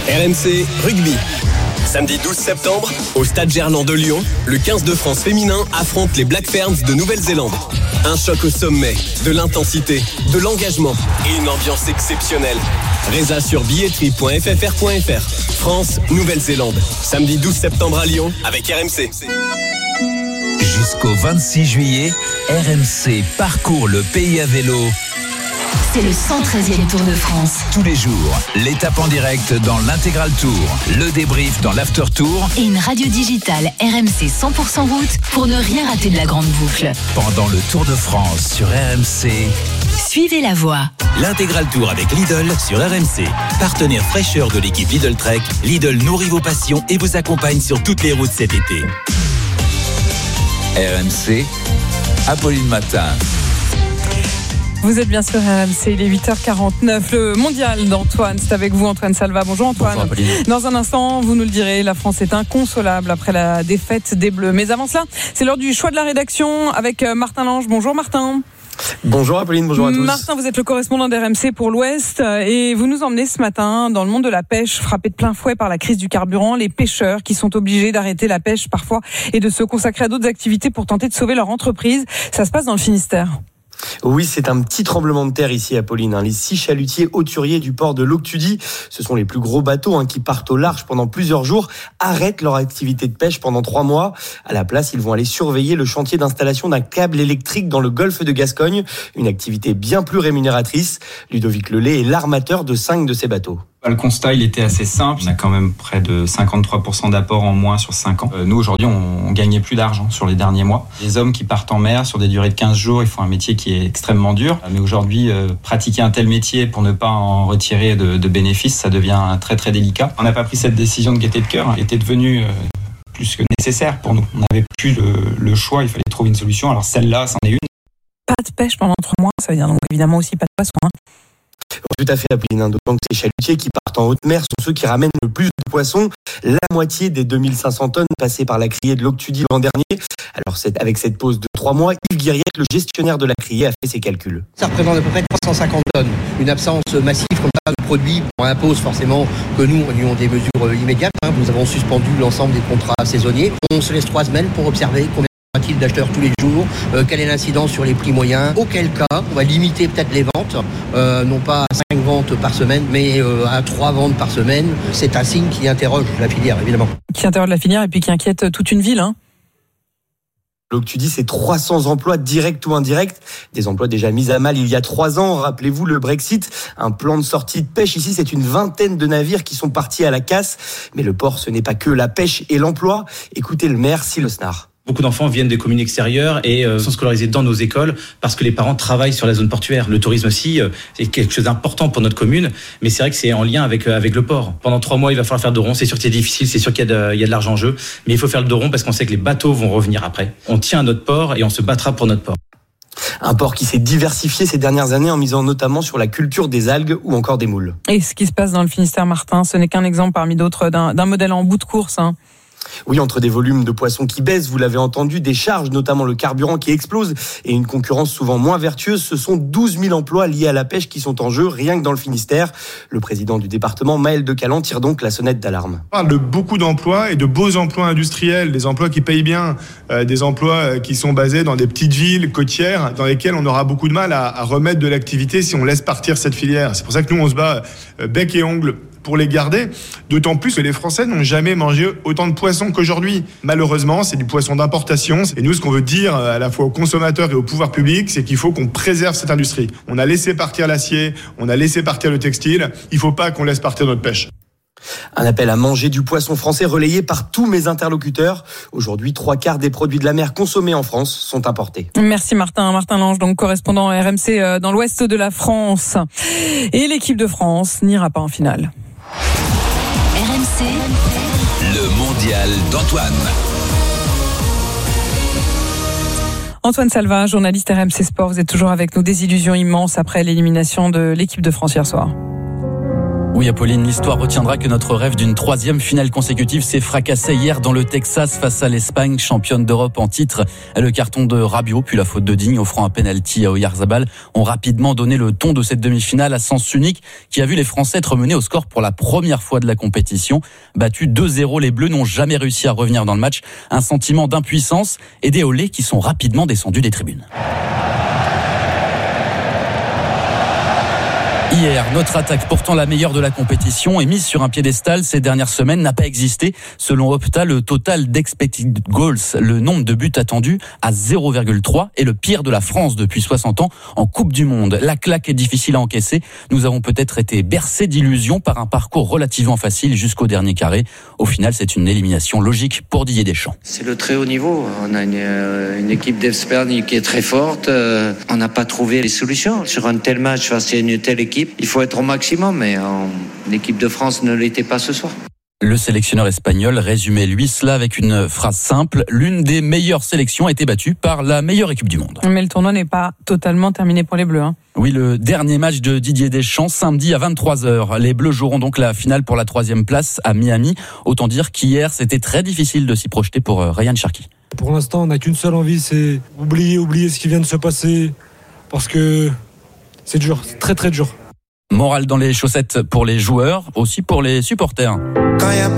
RMC Rugby. Samedi 12 septembre, au Stade Gerland de Lyon, le 15 de France féminin affronte les Black Ferns de Nouvelle-Zélande. Un choc au sommet, de l'intensité, de l'engagement et une ambiance exceptionnelle. Résa sur billetterie.ffr.fr. France, Nouvelle-Zélande. Samedi 12 septembre à Lyon avec RMC. Jusqu'au 26 juillet, RMC parcourt le pays à vélo. C'est le 113e Tour de France. Tous les jours, l'étape en direct dans l'Intégral Tour, le débrief dans l'After Tour et une radio digitale RMC 100% route pour ne rien rater de la grande boucle. Pendant le Tour de France sur RMC, suivez la voie. L'Intégral Tour avec Lidl sur RMC. Partenaire fraîcheur de l'équipe Lidl Trek, Lidl nourrit vos passions et vous accompagne sur toutes les routes cet été. RMC, Apolline Matin. Vous êtes bien sûr RMC, il est 8h49, le mondial d'Antoine, c'est avec vous Antoine Salva. Bonjour Antoine. Bonjour Apolline. Dans un instant, vous nous le direz, la France est inconsolable après la défaite des Bleus. Mais avant cela, c'est l'heure du choix de la rédaction avec Martin Lange. Bonjour Martin. Bonjour Apolline, bonjour à tous. Martin, vous êtes le correspondant d'RMC pour l'Ouest et vous nous emmenez ce matin dans le monde de la pêche, frappé de plein fouet par la crise du carburant, les pêcheurs qui sont obligés d'arrêter la pêche parfois et de se consacrer à d'autres activités pour tenter de sauver leur entreprise. Ça se passe dans le Finistère. Oui, c'est un petit tremblement de terre ici, Apolline. Les 6 chalutiers hauturiers du port de Loctudy, ce sont les plus gros bateaux qui partent au large pendant plusieurs jours, arrêtent leur activité de pêche pendant 3 mois. À la place, ils vont aller surveiller le chantier d'installation d'un câble électrique dans le golfe de Gascogne, une activité bien plus rémunératrice. Ludovic Lelay est l'armateur de 5 de ces bateaux. Le constat, il était assez simple. On a quand même près de 53% d'apport en moins sur 5 ans. Nous, aujourd'hui, on gagnait plus d'argent sur les derniers mois. Les hommes qui partent en mer sur des durées de 15 jours, ils font un métier qui est extrêmement dur. Mais aujourd'hui, pratiquer un tel métier pour ne pas en retirer de bénéfices, ça devient très très délicat. On n'a pas pris cette décision de gaieté de cœur. Elle était devenue plus que nécessaire pour nous. On n'avait plus le choix, il fallait trouver une solution. Alors celle-là, c'en est une. Pas de pêche pendant 3 mois, ça veut dire donc évidemment aussi pas de poisson. Tout à fait, Apolline. D'autant que ces chalutiers qui partent en haute mer sont ceux qui ramènent le plus de poissons. La moitié des 2500 tonnes passées par la criée de Loctudy l'an dernier. Alors, avec cette pause de 3 mois, Yves Guiriette, le gestionnaire de la criée, a fait ses calculs. Ça représente à peu près 350 tonnes. Une absence massive comme ça de produits impose forcément que nous ayons des mesures immédiates. Nous avons suspendu l'ensemble des contrats saisonniers. On se laisse 3 semaines pour observer combien a-t-il d'acheteurs tous les jours, quelle est l'incidence sur les prix moyens, auquel cas on va limiter peut-être les ventes, non pas à 5 ventes par semaine, mais à 3 ventes par semaine. C'est un signe qui interroge la filière, évidemment. Qui interroge la filière et puis qui inquiète toute une ville, Loctudy, c'est 300 emplois directs ou indirects, des emplois déjà mis à mal il y a 3 ans. Rappelez-vous le Brexit, un plan de sortie de pêche. Ici, c'est une vingtaine de navires qui sont partis à la casse. Mais le port, ce n'est pas que la pêche et l'emploi. Écoutez le maire, Silosnar. Beaucoup d'enfants viennent des communes extérieures et sont scolarisés dans nos écoles parce que les parents travaillent sur la zone portuaire. Le tourisme aussi, c'est quelque chose d'important pour notre commune, mais c'est vrai que c'est en lien avec le port. Pendant 3 mois, il va falloir faire le dos rond. C'est sûr que c'est difficile, c'est sûr qu'il y a de l'argent en jeu, mais il faut faire le dos rond parce qu'on sait que les bateaux vont revenir après. On tient à notre port et on se battra pour notre port. Un port qui s'est diversifié ces dernières années en misant notamment sur la culture des algues ou encore des moules. Et ce qui se passe dans le Finistère, Martin, ce n'est qu'un exemple parmi d'autres d'un modèle en bout de course. Oui, entre des volumes de poissons qui baissent, vous l'avez entendu, des charges, notamment le carburant qui explose et une concurrence souvent moins vertueuse, ce sont 12 000 emplois liés à la pêche qui sont en jeu, rien que dans le Finistère. Le président du département, Maël Decalan, tire donc la sonnette d'alarme. On parle de beaucoup d'emplois et de beaux emplois industriels, des emplois qui payent bien, des emplois qui sont basés dans des petites villes côtières dans lesquelles on aura beaucoup de mal à remettre de l'activité si on laisse partir cette filière. C'est pour ça que nous, on se bat bec et ongles pour les garder, d'autant plus que les Français n'ont jamais mangé autant de poissons qu'aujourd'hui. Malheureusement, c'est du poisson d'importation. Et nous, ce qu'on veut dire à la fois aux consommateurs et au pouvoir public, c'est qu'il faut qu'on préserve cette industrie. On a laissé partir l'acier, on a laissé partir le textile, il ne faut pas qu'on laisse partir notre pêche. Un appel à manger du poisson français relayé par tous mes interlocuteurs. Aujourd'hui, 3/4 des produits de la mer consommés en France sont importés. Merci Martin Lange, donc correspondant RMC dans l'ouest de la France. Et l'équipe de France n'ira pas en finale. RMC, le mondial d'Antoine. Antoine Salva, journaliste RMC Sport, vous êtes toujours avec nous. Des illusions immenses après l'élimination de l'équipe de France hier soir. Oui, Apolline, l'histoire retiendra que notre rêve d'une 3e finale consécutive s'est fracassé hier dans le Texas face à l'Espagne, championne d'Europe en titre. Le carton de Rabiot, puis la faute de Digne, offrant un penalty à Oyarzabal, ont rapidement donné le ton de cette demi-finale à sens unique qui a vu les Français être menés au score pour la première fois de la compétition. Battus 2-0, les Bleus n'ont jamais réussi à revenir dans le match. Un sentiment d'impuissance et des olés qui sont rapidement descendus des tribunes. Hier, notre attaque, pourtant la meilleure de la compétition, est mise sur un piédestal. Ces dernières semaines n'a pas existé. Selon Opta, le total d'expected goals, le nombre de buts attendus, à 0,3 est le pire de la France depuis 60 ans en Coupe du Monde. La claque est difficile à encaisser. Nous avons peut-être été bercés d'illusions par un parcours relativement facile jusqu'au dernier carré. Au final, c'est une élimination logique pour Didier Deschamps. C'est le très haut niveau. On a une équipe d'Espagne qui est très forte. On n'a pas trouvé les solutions. Sur un tel match face à une telle équipe, il faut être au maximum, mais l'équipe de France ne l'était pas ce soir. Le sélectionneur espagnol résumait lui cela avec une phrase simple: l'une des meilleures sélections a été battue par la meilleure équipe du monde. Mais le tournoi n'est pas totalement terminé pour les Bleus. Oui, le dernier match de Didier Deschamps, samedi à 23h. Les Bleus joueront donc la finale pour la 3e place à Miami. Autant dire qu'hier, c'était très difficile de s'y projeter pour Ryan Cherki. Pour l'instant, on n'a qu'une seule envie, c'est oublier ce qui vient de se passer, parce que c'est dur, c'est très très dur. Morale dans les chaussettes pour les joueurs, aussi pour les supporters. Quand y a